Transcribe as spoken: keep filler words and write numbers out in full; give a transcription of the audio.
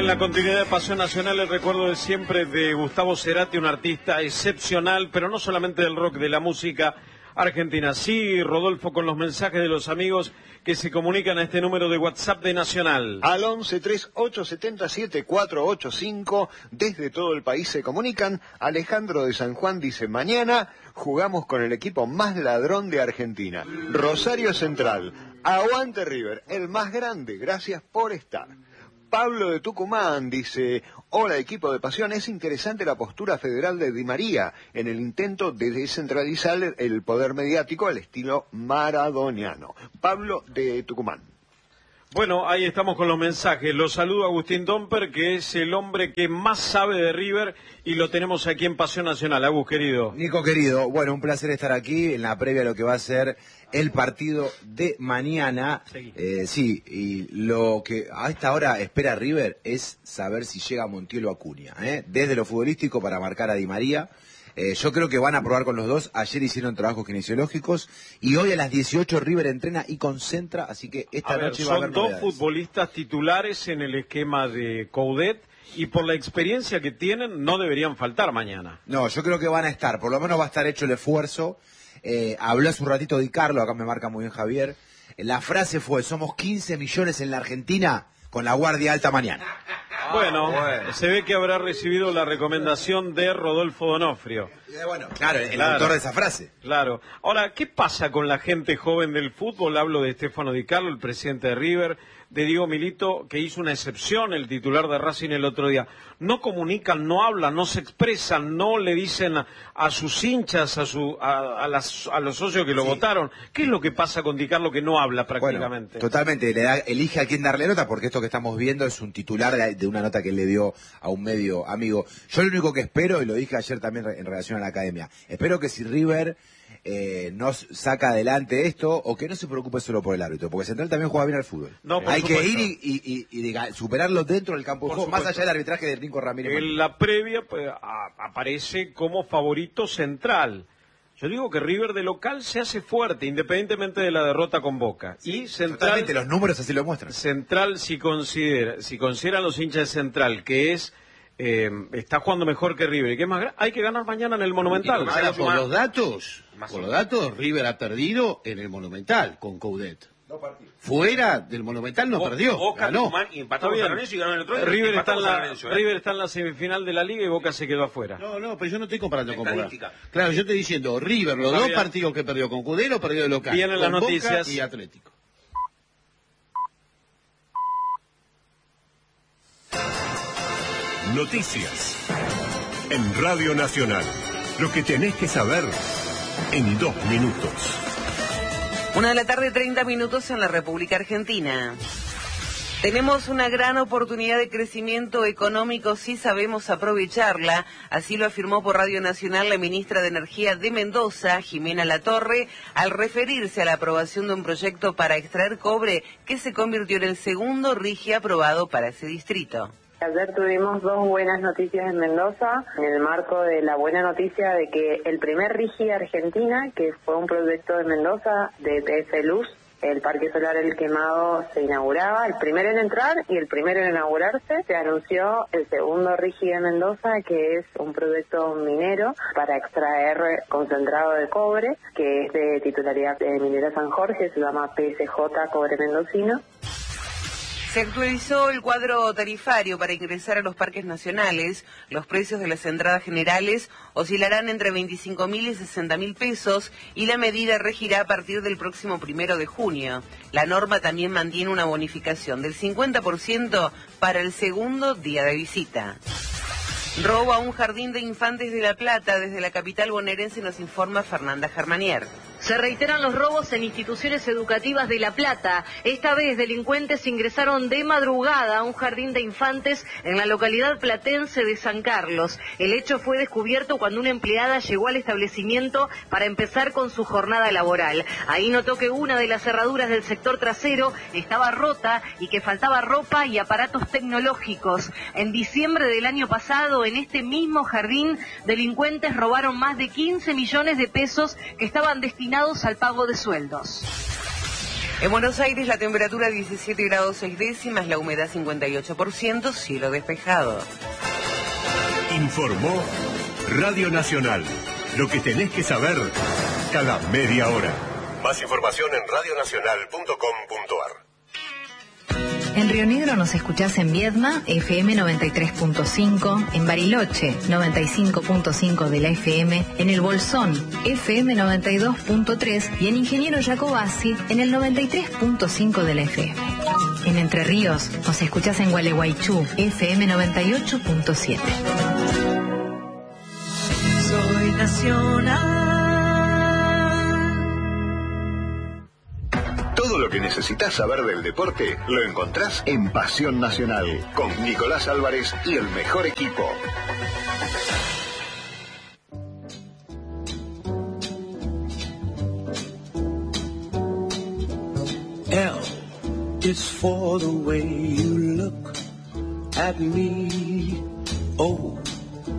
en la continuidad de Pasión Nacional, el recuerdo de siempre de Gustavo Cerati, un artista excepcional, pero no solamente del rock, de la música argentina. Sí, Rodolfo, con los mensajes de los amigos que se comunican a este número de WhatsApp de Nacional. Al once treinta y ocho setenta y siete cuatrocientos ochenta y cinco, desde todo el país se comunican. Alejandro de San Juan dice: mañana jugamos con el equipo más ladrón de Argentina, Rosario Central. Aguante River, el más grande, gracias por estar. Pablo de Tucumán dice: hola equipo de Pasión, es interesante la postura federal de Di María en el intento de descentralizar el poder mediático al estilo maradoniano. Pablo de Tucumán. Bueno, ahí estamos con los mensajes. Los saludo a Agustín Domper, que es el hombre que más sabe de River, y lo tenemos aquí en Pasión Nacional. Agus, querido. Nico, querido, bueno, un placer estar aquí en la previa de lo que va a ser el partido de mañana. Eh, sí, y lo que a esta hora espera River es saber si llega Montiel o Acuña, ¿eh? Desde lo futbolístico para marcar a Di María. Eh, yo creo que van a probar con los dos. Ayer hicieron trabajos kinesiológicos y hoy a las dieciocho River entrena y concentra, así que esta a ver, noche va a haber son dos novedades. futbolistas titulares en el esquema de Coudet, y por la experiencia que tienen no deberían faltar mañana. No, yo creo que van a estar, por lo menos va a estar hecho el esfuerzo. Eh, habló hace un ratito Di Carlo, acá me marca muy bien Javier. La frase fue: somos quince millones en la Argentina con la guardia alta mañana. Bueno, bueno, se ve que habrá recibido la recomendación de Rodolfo Donofrio. Eh, bueno, claro, el claro, autor de esa frase. Claro. Ahora, ¿qué pasa con la gente joven del fútbol? Hablo de Stefano Di Carlo, el presidente de River, de Diego Milito, que hizo una excepción, el titular de Racing el otro día. No comunican, no hablan, no se expresan, no le dicen a, a sus hinchas, a, su, a, a, las, a los socios que lo sí. votaron. ¿Qué es lo que pasa con Di Carlo, que no habla prácticamente? Bueno, totalmente, le da, elige a quién darle nota, porque esto que estamos viendo es un titular de, de una nota que le dio a un medio amigo. Yo lo único que espero, y lo dije ayer también en relación a la academia, espero que si River eh, nos saca adelante esto, o que no se preocupe solo por el árbitro, porque Central también juega bien al fútbol. No, hay supuesto. que ir y, y, y, y superarlo dentro del campo de juego, más allá del arbitraje de Nico Ramírez. En la previa pues, a, aparece como favorito Central. Yo digo que River de local se hace fuerte, independientemente de la derrota con Boca. Sí, y Central, totalmente, los números así lo muestran. Central, si considera, si consideran los hinchas de Central que es eh, está jugando mejor que River, y que es más, hay que ganar mañana en el Monumental. Ahora, por los datos, por los datos, River ha perdido en el Monumental con Coudet. No Fuera del Monumental no Boca, perdió, Boca, ganó. Tucumán, y empatamos a San Lorenzo y ganó el otro. River está, en la, Lorenzo, ¿eh? River está en la semifinal de la Liga y Boca se quedó afuera. No, no, pero yo no estoy comparando con Boca. Claro, yo estoy diciendo, River, los dos partidos que perdió con Cudero, perdió de local. Vienen las noticias. Boca y Atlético. Noticias en Radio Nacional. Lo que tenés que saber en dos minutos. Una de la tarde, treinta minutos en la República Argentina. Tenemos una gran oportunidad de crecimiento económico si sabemos aprovecharla, así lo afirmó por Radio Nacional la ministra de Energía de Mendoza, Jimena Latorre, al referirse a la aprobación de un proyecto para extraer cobre que se convirtió en el segundo RIGI aprobado para ese distrito. Ayer tuvimos dos buenas noticias en Mendoza, en el marco de la buena noticia de que el primer RIGI de Argentina, que fue un proyecto de Mendoza de P F Luz, el Parque Solar El Quemado, se inauguraba, el primero en entrar y el primero en inaugurarse. Se anunció el segundo RIGI de Mendoza, que es un proyecto minero para extraer concentrado de cobre, que es de titularidad de Minera San Jorge, se llama P S J Cobre Mendocino. Se actualizó el cuadro tarifario para ingresar a los parques nacionales. Los precios de las entradas generales oscilarán entre veinticinco mil y sesenta mil pesos y la medida regirá a partir del próximo primero de junio. La norma también mantiene una bonificación del cincuenta por ciento para el segundo día de visita. Robo a un jardín de infantes de La Plata. Desde la capital bonaerense nos informa Fernanda Germanier. Se reiteran los robos en instituciones educativas de La Plata. Esta vez delincuentes ingresaron de madrugada a un jardín de infantes en la localidad platense de San Carlos. El hecho fue descubierto cuando una empleada llegó al establecimiento para empezar con su jornada laboral. Ahí notó que una de las cerraduras del sector trasero estaba rota y que faltaba ropa y aparatos tecnológicos. En diciembre del año pasado, en este mismo jardín, delincuentes robaron más de quince millones de pesos que estaban destinados al pago de sueldos. En Buenos Aires la temperatura diecisiete grados seis décimas, la humedad cincuenta y ocho por ciento, cielo despejado. Informó Radio Nacional. Lo que tenés que saber cada media hora. Más información en radionacional punto com punto ar. En Río Negro nos escuchás en Viedma, F M noventa y tres punto cinco, en Bariloche, noventa y cinco punto cinco de la F M, en El Bolsón, F M noventa y dos punto tres y en Ingeniero Jacobasi, en el noventa y tres punto cinco de la F M. En Entre Ríos nos escuchás en Gualeguaychú, F M noventa y ocho punto siete. Soy nacional. Todo lo que necesitas saber del deporte lo encontrás en Pasión Nacional, con Nicolás Álvarez y el mejor equipo. L is for the way you look at me. O